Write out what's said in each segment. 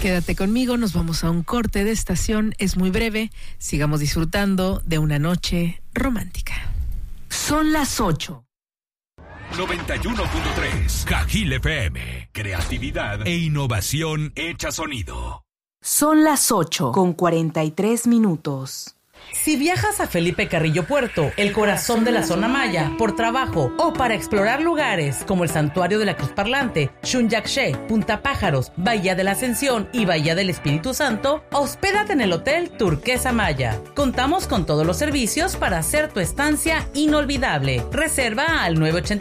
Quédate conmigo, nos vamos a un corte de estación, es muy breve, sigamos disfrutando de una noche romántica. Son las 8. 91.3 Cajil FM. Creatividad e innovación hecha sonido. Son las 8:43. Si viajas a Felipe Carrillo Puerto, el corazón de la zona maya, por trabajo o para explorar lugares como el Santuario de la Cruz Parlante, Xunyaxché, Punta Pájaros, Bahía de la Ascensión y Bahía del Espíritu Santo, hospédate en el Hotel Turquesa Maya. Contamos con todos los servicios para hacer tu estancia inolvidable. Reserva al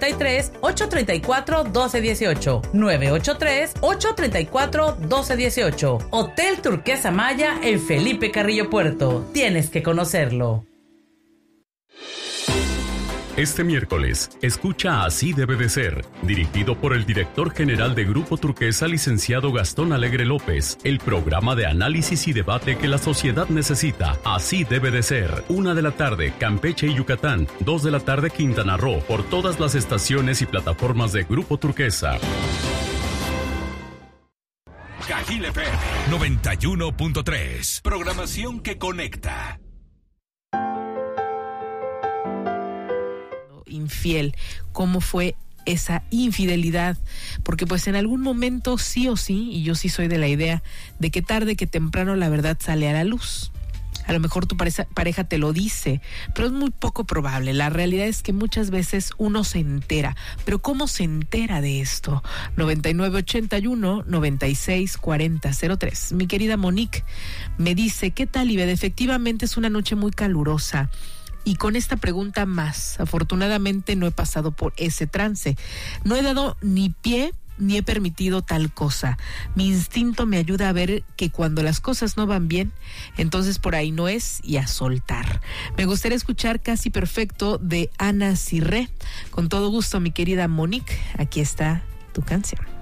983-834-1218. 983-834-1218. Hotel Turquesa Maya en Felipe Carrillo Puerto. Tienes que conocerlo. Este miércoles, escucha Así debe de ser, dirigido por el director general de Grupo Turquesa, licenciado Gastón Alegre López, el programa de análisis y debate que la sociedad necesita. Así debe de ser. 1:00 p.m, Campeche y Yucatán. 2:00 p.m, Quintana Roo, por todas las estaciones y plataformas de Grupo Turquesa. Cajil FM 91.3. Programación que conecta. Infiel, ¿cómo fue esa infidelidad? Porque pues en algún momento sí o sí, y yo sí soy de la idea de que tarde que temprano la verdad sale a la luz. A lo mejor tu pareja te lo dice, pero es muy poco probable. La realidad es que muchas veces uno se entera. ¿Pero cómo se entera de esto? 9981-964003. Mi querida Monique me dice, ¿qué tal, Ivette? Efectivamente es una noche muy calurosa. Y con esta pregunta más, afortunadamente no he pasado por ese trance. No he dado ni pie ni he permitido tal cosa. Mi instinto me ayuda a ver que cuando las cosas no van bien, entonces por ahí no es, y a soltar. Me gustaría escuchar Casi Perfecto de Ana Cirré. Con todo gusto, mi querida Monique, aquí está tu canción.